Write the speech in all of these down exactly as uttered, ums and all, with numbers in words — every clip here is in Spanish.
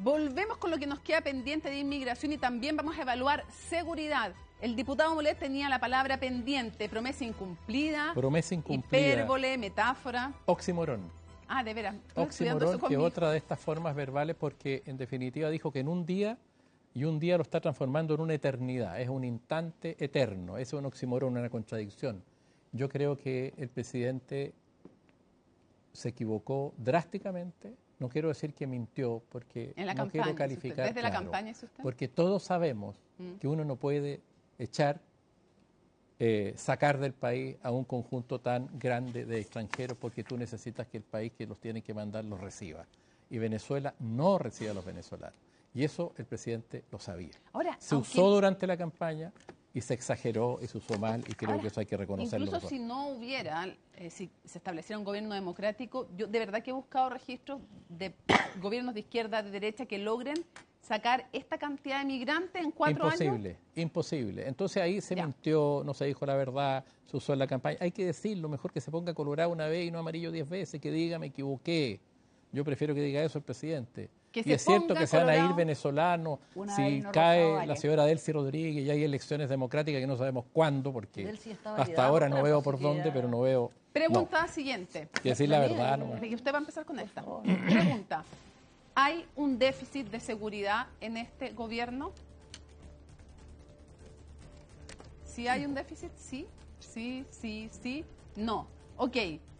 Volvemos con lo que nos queda pendiente de inmigración y también vamos a evaluar seguridad. El diputado Molet tenía la palabra pendiente, promesa incumplida, promesa incumplida, hipérbole, metáfora. Oxímoron. Ah, de veras. Oxímoron, que es otra de estas formas verbales, porque en definitiva dijo que en un día, y un día lo está transformando en una eternidad, es un instante eterno, es un oxímoron, una contradicción. Yo creo que el presidente se equivocó drásticamente. No quiero decir que mintió, porque en la no campaña, quiero calificar. ¿Desde claro, la campaña es usted? Porque todos sabemos mm. que uno no puede echar, eh, sacar del país a un conjunto tan grande de extranjeros, porque tú necesitas que el país que los tiene que mandar los reciba. Y Venezuela no recibe a los venezolanos. Y eso el presidente lo sabía. Ahora, se aunque... usó durante la campaña y se exageró y se usó mal, y creo Ahora, que eso hay que reconocerlo. Incluso mejor. Si no hubiera, eh, si se estableciera un gobierno democrático, yo de verdad que he buscado registros de gobiernos de izquierda, de derecha, que logren sacar esta cantidad de migrantes en cuatro imposible, años. Imposible, imposible. Entonces ahí se ya. mintió, no se dijo la verdad, se usó en la campaña. Hay que decirlo, mejor que se ponga colorado una vez y no amarillo diez veces, que diga me equivoqué. Yo prefiero que diga eso el presidente. Que y es cierto que se van a ir venezolanos si no cae vale. la señora Delcy Rodríguez y hay elecciones democráticas que no sabemos cuándo, porque hasta ahora no veo por dónde, pero no veo... Pregunta no. siguiente. Que decir la verdad. No. Y usted va a empezar con esta. Pregunta. ¿Hay un déficit de seguridad en este gobierno? ¿Sí hay un déficit? Sí, sí, sí, sí, no. Ok.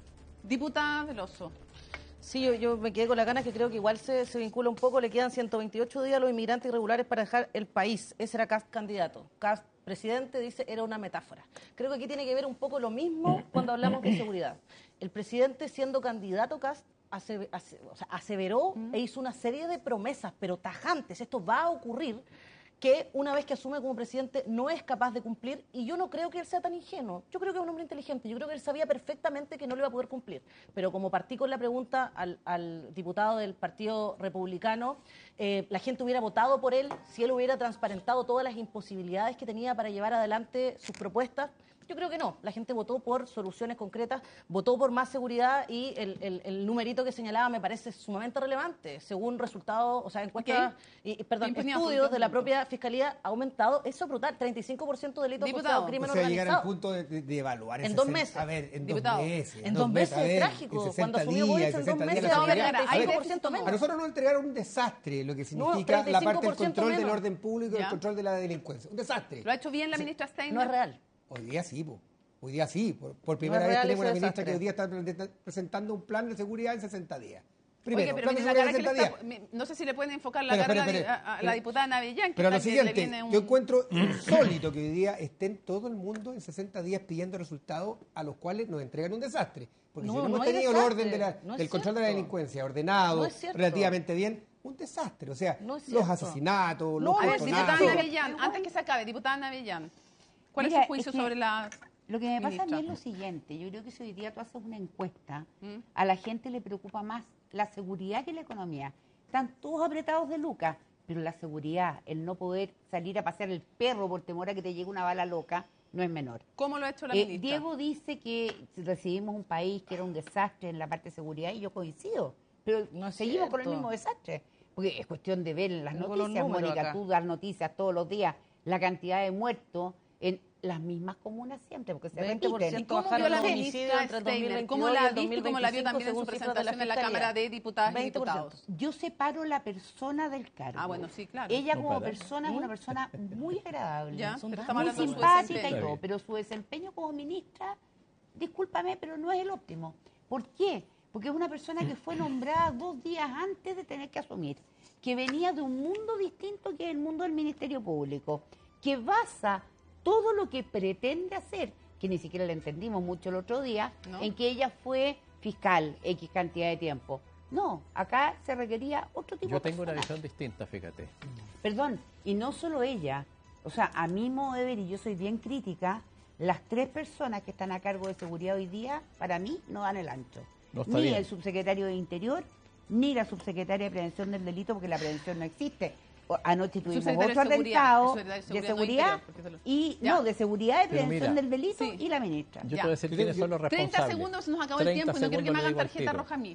Diputada Veloso. Sí, yo, yo me quedé con la ganas que creo que igual se, se vincula un poco, le quedan ciento veintiocho días a los inmigrantes irregulares para dejar el país. Ese era Kast candidato. Kast presidente dice era una metáfora. Creo que aquí tiene que ver un poco lo mismo cuando hablamos de seguridad. El presidente siendo candidato Kast ase, ase, o sea, aseveró mm. e hizo una serie de promesas, pero tajantes. Esto va a ocurrir, que una vez que asume como presidente no es capaz de cumplir, y yo no creo que él sea tan ingenuo. Yo creo que es un hombre inteligente, yo creo que él sabía perfectamente que no lo iba a poder cumplir. Pero como partí con la pregunta al, al diputado del Partido Republicano, eh, la gente hubiera votado por él si él hubiera transparentado todas las imposibilidades que tenía para llevar adelante sus propuestas. Yo creo que no. La gente votó por soluciones concretas, votó por más seguridad, y el, el, el numerito que señalaba me parece sumamente relevante. Según resultados, o sea, encuestas, okay. y, perdón, estudios de la propia Fiscalía, ha aumentado. Eso es brutal, treinta y cinco por ciento de delitos asociados, crimen o sea, organizado. llegar al punto de, de, de evaluar. En dos meses. A ver, en Diputado, dos meses. En dos meses, es trágico. Cuando asumió Boris, en dos meses, treinta y cinco por ciento menos. A nosotros nos entregaron un desastre, lo que significa no, la parte del control menos. del orden público y el control de la delincuencia. Un desastre. ¿Lo ha hecho bien la ministra sí. Steiner? No es real. Hoy día sí, po. Hoy día sí, por, por primera no vez tenemos una ministra desastre. que hoy día está presentando un plan de seguridad en sesenta días. Primero, Oye, pero plan de seguridad en sesenta días. Está, no sé si le pueden enfocar la pero, cara pero, pero, a, a, a la diputada Navellán. Pero lo siguiente, un... yo encuentro insólito que hoy día estén todo el mundo en sesenta días pidiendo resultados a los cuales nos entregan un desastre. Porque no, si no hemos no tenido el orden de la, no del control cierto. de la delincuencia ordenado, no relativamente bien, un desastre. O sea, no los asesinatos, no, los a ver, diputada Navellán, antes que se acabe, diputada Navellán, ¿cuál Mira, es su juicio es que... sobre la... Lo que me pasa a mí es lo siguiente, yo creo que si hoy día tú haces una encuesta, ¿Mm? a la gente le preocupa más la seguridad que la economía. Están todos apretados de lucas, pero la seguridad, el no poder salir a pasear el perro por temor a que te llegue una bala loca, no es menor. ¿Cómo lo ha hecho la eh, ministra? Diego dice que recibimos un país que era un desastre en la parte de seguridad, y yo coincido, pero no seguimos con el mismo desastre, porque es cuestión de ver las no noticias, Mónica, acá. Tú das noticias todos los días, la cantidad de muertos en las mismas comunas siempre, porque se veinte por ciento repiten. ¿Cómo vio la ministra Steiner? ¿Cómo la viste y cómo la vio también en su presentación en la Cámara de Diputadas y Diputados? Yo separo la persona del cargo. Ah, bueno, sí, claro. Ella como persona es una persona muy agradable, ya, muy simpática y todo, pero su desempeño como ministra, discúlpame, pero no es el óptimo. ¿Por qué? Porque es una persona que fue nombrada dos días antes de tener que asumir, que venía de un mundo distinto que es el mundo del Ministerio Público, que basa todo lo que pretende hacer, que ni siquiera le entendimos mucho el otro día, ¿no? En que ella fue fiscal X cantidad de tiempo. No, acá se requería otro tipo de Yo tengo persona. una visión distinta, fíjate. Perdón, y no solo ella, o sea, a mi modo de ver, y yo soy bien crítica, las tres personas que están a cargo de seguridad hoy día, para mí, no dan el ancho. No está ni bien. el subsecretario de Interior, ni la subsecretaria de Prevención del Delito, porque la prevención no existe. Anoche tuvimos otro atentado de seguridad, de seguridad lo... y ya. no, de seguridad de prevención mira, del delito sí. y la ministra. Yo ya. te voy a decir quiénes son los responsables. treinta segundos, se nos acabó el tiempo y no quiero que me hagan tarjeta roja a mí.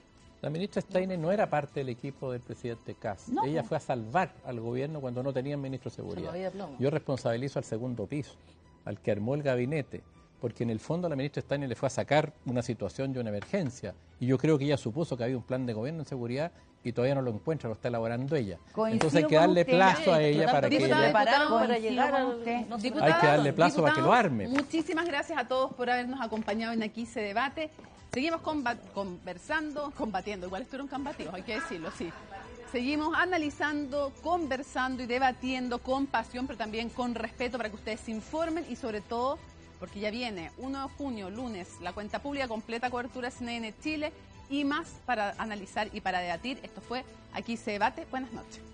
La ministra Steiner no era parte del equipo del presidente Kast. No, ella fue a salvar al gobierno cuando no tenían ministro de seguridad. Yo responsabilizo al segundo piso, al que armó el gabinete, porque en el fondo la ministra Steiner le fue a sacar una situación de una emergencia. Y yo creo que ella supuso que había un plan de gobierno en seguridad y todavía no lo encuentra, lo está elaborando ella. Coincido. Entonces hay que darle plazo a ella para que ella... para llegar a... no hay que darle plazo diputado, para que lo arme. Muchísimas gracias a todos por habernos acompañado en Aquí se debate. Seguimos conversando, combatiendo, igual estuvieron combativos, hay que decirlo, sí. Seguimos analizando, conversando y debatiendo con pasión, pero también con respeto para que ustedes se informen y sobre todo, porque ya viene uno de junio, lunes, la cuenta pública, completa cobertura C N N Chile y más para analizar y para debatir. Esto fue Aquí se debate. Buenas noches.